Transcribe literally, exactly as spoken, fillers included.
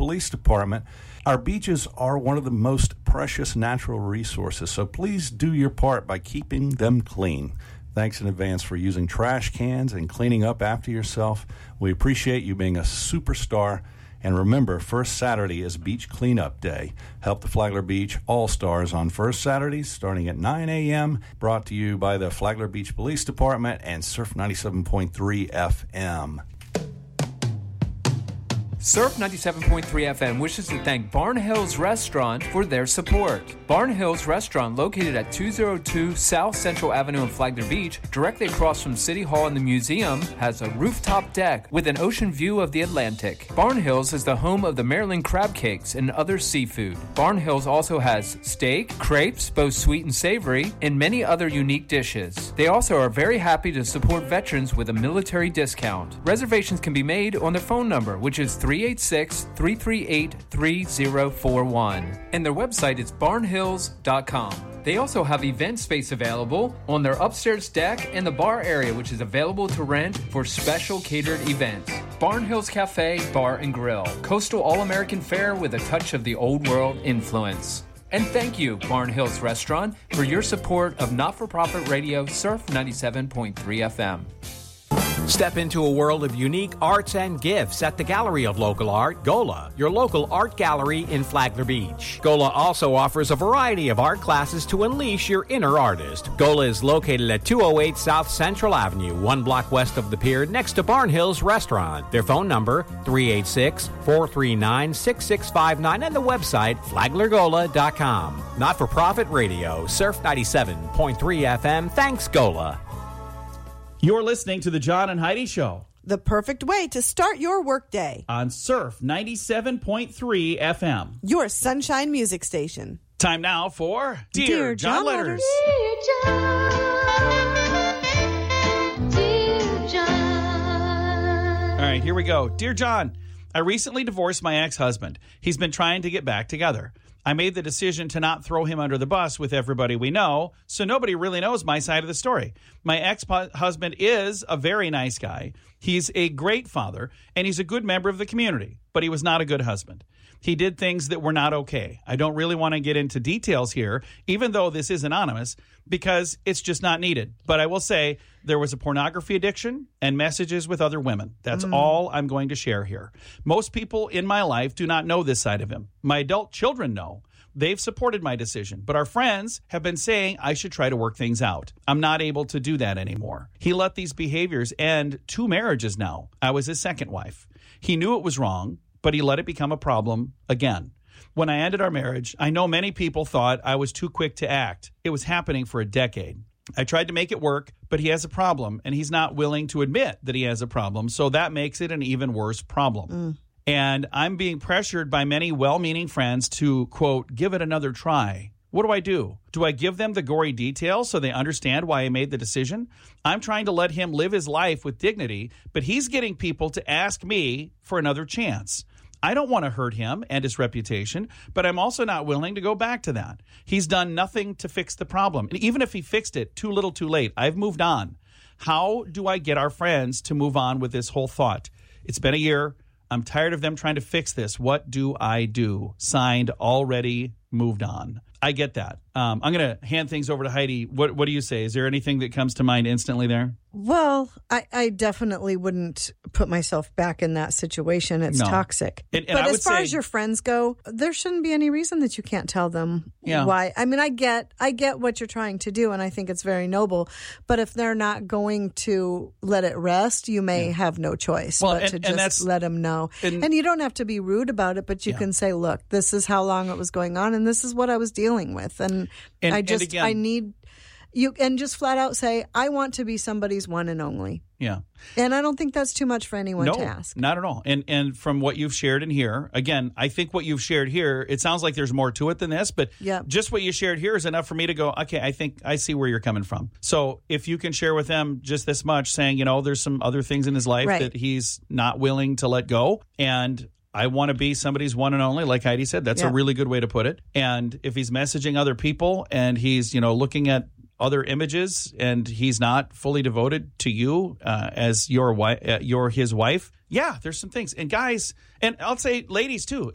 Police Department. Our beaches are one of the most precious natural resources, so please do your part by keeping them clean. Thanks in advance for using trash cans and cleaning up after yourself. We appreciate you being a superstar. And remember, First Saturday is Beach Cleanup Day. Help the Flagler Beach All-Stars on First Saturdays starting at nine a.m. Brought to you by the Flagler Beach Police Department and Surf ninety-seven point three F M. Surf ninety-seven point three F M wishes to thank Barn Hills Restaurant for their support. Barn Hills Restaurant, located at two oh two South Central Avenue in Flagler Beach, directly across from City Hall and the museum, has a rooftop deck with an ocean view of the Atlantic. Barn Hills is the home of the Maryland crab cakes and other seafood. Barn Hills also has steak, crepes, both sweet and savory, and many other unique dishes. They also are very happy to support veterans with a military discount. Reservations can be made on their phone number, which is three eight six, three three eight, three zero four one. And their website is barn hills dot com. They also have event space available on their upstairs deck and the bar area, which is available to rent for special catered events. Barn Hills Cafe, Bar and Grill. Coastal All-American fare with a touch of the old world influence. And thank you, Barn Hills Restaurant, for your support of not-for-profit radio Surf ninety-seven point three F M. Step into a world of unique arts and gifts at the Gallery of Local Art, Gola, your local art gallery in Flagler Beach. Gola also offers a variety of art classes to unleash your inner artist. Gola is located at two oh eight South Central Avenue, one block west of the pier, next to Barn Hills Restaurant. Their phone number, three eight six, four three nine, six six five nine, and the website, flagler gola dot com. Not-for-profit radio, Surf ninety-seven point three F M. Thanks, Gola. You're listening to the John and Heidi Show. The perfect way to start your workday. On Surf ninety-seven point three F M. Your sunshine music station. Time now for Dear, Dear John, John Letters. Letters. Dear John, Dear John. All right, here we go. Dear John, I recently divorced my ex-husband. He's been trying to get back together. I made the decision to not throw him under the bus with everybody we know, so nobody really knows my side of the story. My ex-husband is a very nice guy. He's a great father, and he's a good member of the community, but he was not a good husband. He did things that were not okay. I don't really want to get into details here, even though this is anonymous, because it's just not needed. But I will say there was a pornography addiction and messages with other women. That's mm. all I'm going to share here. Most people in my life do not know this side of him. My adult children know. They've supported my decision, but our friends have been saying I should try to work things out. I'm not able to do that anymore. He let these behaviors end two marriages now. I was his second wife. He knew it was wrong, but he let it become a problem again. When I ended our marriage, I know many people thought I was too quick to act. It was happening for a decade. I tried to make it work, but he has a problem, and he's not willing to admit that he has a problem, so that makes it an even worse problem. Mm. And I'm being pressured by many well-meaning friends to, quote, give it another try. What do I do? Do I give them the gory details so they understand why I made the decision? I'm trying to let him live his life with dignity, but he's getting people to ask me for another chance. I don't want to hurt him and his reputation, but I'm also not willing to go back to that. He's done nothing to fix the problem. And even if he fixed it, too little, too late. I've moved on. How do I get our friends to move on with this whole thought? It's been a year. I'm tired of them trying to fix this. What do I do? Signed, already moved on. I get that. Um, I'm going to hand things over to Heidi. What What do you say? Is there anything that comes to mind instantly there? Well, I, I definitely wouldn't put myself back in that situation. It's No. toxic. And- and but I as would far say- as your friends go, there shouldn't be any reason that you can't tell them Yeah. why. I mean, I get I get what you're trying to do, and I think it's very noble. But if they're not going to let it rest, you may have no choice Well, but and- to and just that's- let them know. and- And, you don't have to be rude about it, but you Yeah. can say, look, this is how long it was going on, and this is what I was dealing with. And, And- I and just, again- I need... You and just flat out say, I want to be somebody's one and only. Yeah. And I don't think that's too much for anyone No, to ask. not at all. And and from what you've shared in here, again, I think what you've shared here, it sounds like there's more to it than this, but Yeah. just what you shared here is enough for me to go, okay, I think I see where you're coming from. So if you can share with them just this much, saying, you know, there's some other things in his life Right. that he's not willing to let go, and I want to be somebody's one and only, like Heidi said. That's Yeah. a really good way to put it. And if he's messaging other people and he's, you know, looking at other images and he's not fully devoted to you uh, as your wife, uh, you're his wife, yeah, there's some things. And guys, and I'll say ladies too,